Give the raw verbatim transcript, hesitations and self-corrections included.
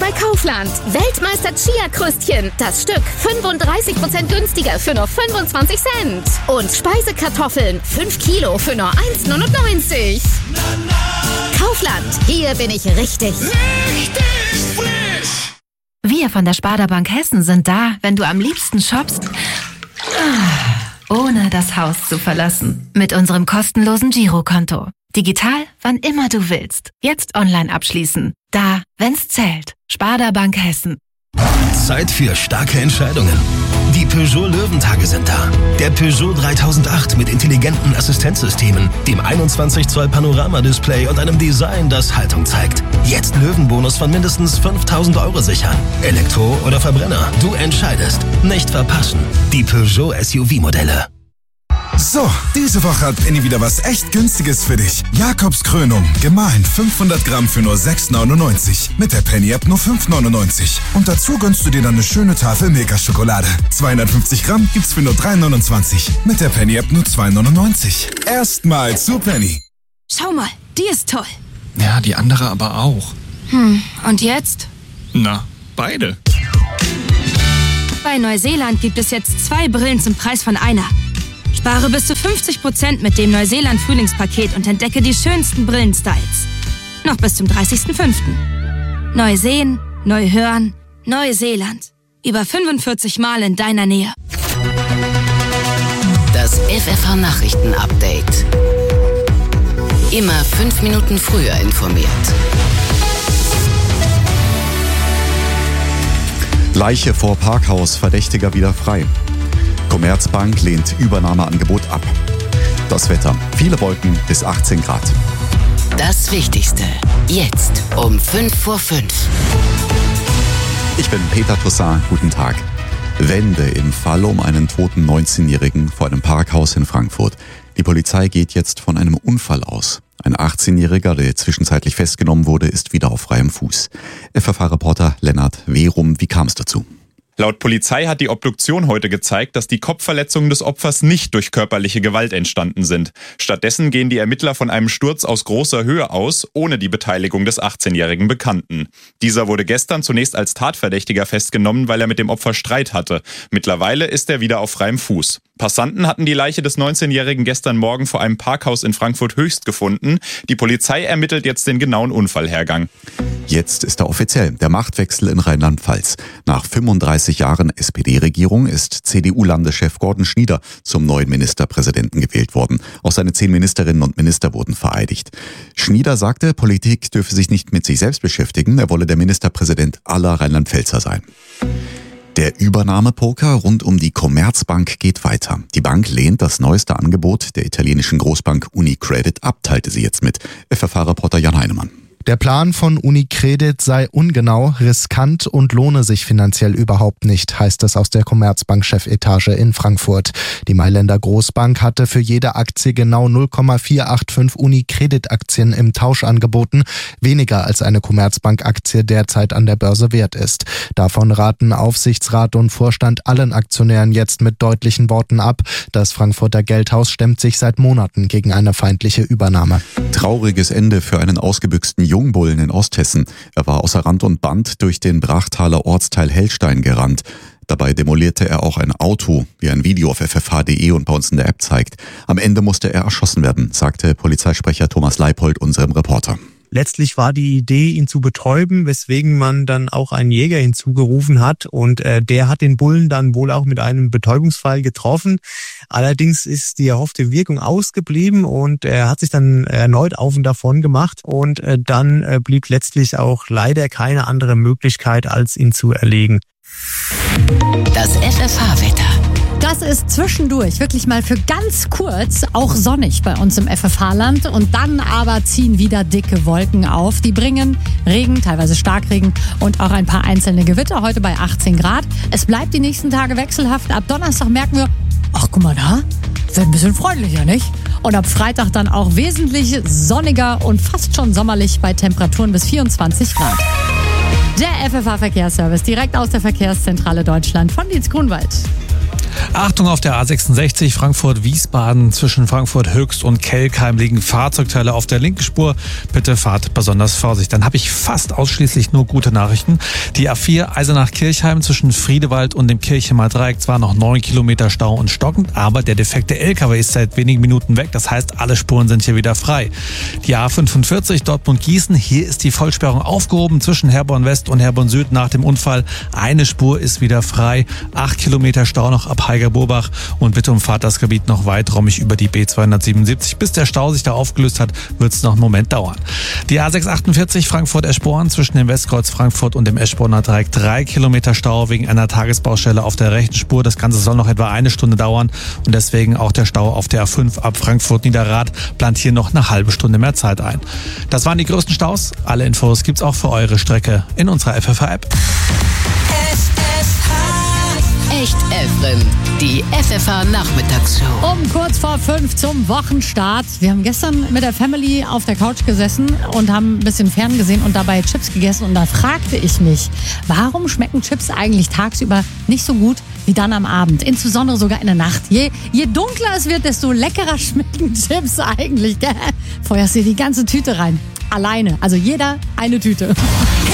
bei Kaufland. Weltmeister Chia-Krüstchen. Das Stück fünfunddreißig Prozent günstiger für nur fünfundzwanzig Cent. Und Speisekartoffeln. fünf Kilo für nur eins neunundneunzig. Kaufland. Hier bin ich richtig. Richtig frisch. Wir von der Sparda Bank Hessen sind da, wenn du am liebsten shoppst, ohne das Haus zu verlassen. Mit unserem kostenlosen Girokonto. Digital, wann immer du willst. Jetzt online abschließen. Da, wenn's zählt. Sparda Bank Hessen. Zeit für starke Entscheidungen. Die Peugeot Löwentage sind da. Der Peugeot dreitausendacht mit intelligenten Assistenzsystemen, dem einundzwanzig Zoll Panoramadisplay und einem Design, das Haltung zeigt. Jetzt Löwenbonus von mindestens fünftausend Euro sichern. Elektro oder Verbrenner, du entscheidest. Nicht verpassen. Die Peugeot S U V-Modelle. So, diese Woche hat Penny wieder was echt Günstiges für dich. Jakobs Krönung, gemahlen fünfhundert Gramm für nur sechs neunundneunzig. Mit der Penny-App nur fünf neunundneunzig. Und dazu gönnst du dir dann eine schöne Tafel Milka-Schokolade. zweihundertfünfzig Gramm gibt's für nur drei neunundzwanzig. Mit der Penny-App nur zwei neunundneunzig. Erstmal zu Penny. Schau mal, die ist toll. Ja, die andere aber auch. Hm, und jetzt? Na, beide. Bei Neuseeland gibt es jetzt zwei Brillen zum Preis von einer. Spare bis zu fünfzig Prozent mit dem Neuseeland-Frühlingspaket und entdecke die schönsten Brillenstyles. Noch bis zum dreißigsten fünften Neu sehen, neu hören, Neuseeland. Über fünfundvierzig Mal in deiner Nähe. Das F F H-Nachrichten-Update. Immer fünf Minuten früher informiert. Leiche vor Parkhaus, Verdächtiger wieder frei. Commerzbank lehnt Übernahmeangebot ab. Das Wetter, viele Wolken bis achtzehn Grad. Das Wichtigste, jetzt um fünf vor fünf. Ich bin Peter Toussaint, guten Tag. Wende im Fall um einen toten neunzehnjährigen vor einem Parkhaus in Frankfurt. Die Polizei geht jetzt von einem Unfall aus. Ein achtzehnjähriger, der zwischenzeitlich festgenommen wurde, ist wieder auf freiem Fuß. F F H-Reporter Lennart Wehrum, wie kam es dazu? Laut Polizei hat die Obduktion heute gezeigt, dass die Kopfverletzungen des Opfers nicht durch körperliche Gewalt entstanden sind. Stattdessen gehen die Ermittler von einem Sturz aus großer Höhe aus, ohne die Beteiligung des achtzehnjährigen Bekannten. Dieser wurde gestern zunächst als Tatverdächtiger festgenommen, weil er mit dem Opfer Streit hatte. Mittlerweile ist er wieder auf freiem Fuß. Passanten hatten die Leiche des neunzehnjährigen gestern Morgen vor einem Parkhaus in Frankfurt Höchst gefunden. Die Polizei ermittelt jetzt den genauen Unfallhergang. Jetzt ist er offiziell, der Machtwechsel in Rheinland-Pfalz. Nach fünfunddreißig Jahren S P D-Regierung ist C D U-Landeschef Gordon Schnieder zum neuen Ministerpräsidenten gewählt worden. Auch seine zehn Ministerinnen und Minister wurden vereidigt. Schnieder sagte, Politik dürfe sich nicht mit sich selbst beschäftigen, er wolle der Ministerpräsident aller Rheinland-Pfälzer sein. Der Übernahmepoker rund um die Commerzbank geht weiter. Die Bank lehnt das neueste Angebot der italienischen Großbank UniCredit ab, teilte sie jetzt mit. F F H-Reporter Jan Heinemann. Der Plan von UniCredit sei ungenau, riskant und lohne sich finanziell überhaupt nicht, heißt es aus der Commerzbank-Chefetage in Frankfurt. Die Mailänder Großbank hatte für jede Aktie genau null Komma vier acht fünf UniCredit-Aktien im Tausch angeboten, weniger als eine Commerzbank-Aktie derzeit an der Börse wert ist. Davon raten Aufsichtsrat und Vorstand allen Aktionären jetzt mit deutlichen Worten ab. Das Frankfurter Geldhaus stemmt sich seit Monaten gegen eine feindliche Übernahme. Trauriges Ende für einen ausgebüxten Jungbullen in Osthessen. Er war außer Rand und Band durch den Brachtaler Ortsteil Hellstein gerannt. Dabei demolierte er auch ein Auto, wie ein Video auf f f h punkt d e und bei uns in der App zeigt. Am Ende musste er erschossen werden, sagte Polizeisprecher Thomas Leipold unserem Reporter. Letztlich war die Idee, ihn zu betäuben, weswegen man dann auch einen Jäger hinzugerufen hat und äh, der hat den Bullen dann wohl auch mit einem Betäubungsfall getroffen. Allerdings ist die erhoffte Wirkung ausgeblieben und er hat sich dann erneut auf und davon gemacht und äh, dann äh, blieb letztlich auch leider keine andere Möglichkeit, als ihn zu erlegen. Das F F H-Wetter. Das ist zwischendurch wirklich mal für ganz kurz auch sonnig bei uns im F F H-Land und dann aber ziehen wieder dicke Wolken auf. Die bringen Regen, teilweise Starkregen und auch ein paar einzelne Gewitter, heute bei achtzehn Grad. Es bleibt die nächsten Tage wechselhaft. Ab Donnerstag merken wir, ach guck mal da, wird ein bisschen freundlicher, nicht? Und ab Freitag dann auch wesentlich sonniger und fast schon sommerlich bei Temperaturen bis vierundzwanzig Grad. Der F F H-Verkehrsservice direkt aus der Verkehrszentrale Deutschland von Dietz Grunwald. Achtung auf der A sechsundsechzig Frankfurt-Wiesbaden. Zwischen Frankfurt-Höchst und Kelkheim liegen Fahrzeugteile auf der linken Spur. Bitte fahrt besonders Vorsicht. Dann habe ich fast ausschließlich nur gute Nachrichten. Die A vier Eisenach-Kirchheim zwischen Friedewald und dem Kirchemer Dreieck, zwar noch neun Kilometer Stau und stockend, aber der defekte L K W ist seit wenigen Minuten weg. Das heißt, alle Spuren sind hier wieder frei. Die A fünfundvierzig Dortmund-Gießen, hier ist die Vollsperrung aufgehoben zwischen Herborn West und Herborn Süd nach dem Unfall. Eine Spur ist wieder frei. Acht Kilometer Stau noch ab Heiger-Burbach und bitte umfahrt das Gebiet noch weiträumig über die B zweihundertsiebenundsiebzig. Bis der Stau sich da aufgelöst hat, wird es noch einen Moment dauern. Die A sechshundertachtundvierzig Frankfurt-Eschborn zwischen dem Westkreuz Frankfurt und dem Eschborner Dreieck. Drei Kilometer Stau wegen einer Tagesbaustelle auf der rechten Spur. Das Ganze soll noch etwa eine Stunde dauern und deswegen auch der Stau auf der A fünf ab Frankfurt-Niederrad plant hier noch eine halbe Stunde mehr Zeit ein. Das waren die größten Staus. Alle Infos gibt's auch für eure Strecke in unserer F F H-App. Echt Efren, die F F H-Nachmittagsshow. Um kurz vor fünf zum Wochenstart. Wir haben gestern mit der Family auf der Couch gesessen und haben ein bisschen ferngesehen und dabei Chips gegessen. Und da fragte ich mich, warum schmecken Chips eigentlich tagsüber nicht so gut wie dann am Abend? Insbesondere sogar in der Nacht. Je, je dunkler es wird, desto leckerer schmecken Chips eigentlich. Gell? Feuerst dir die ganze Tüte rein. Alleine. Also jeder eine Tüte.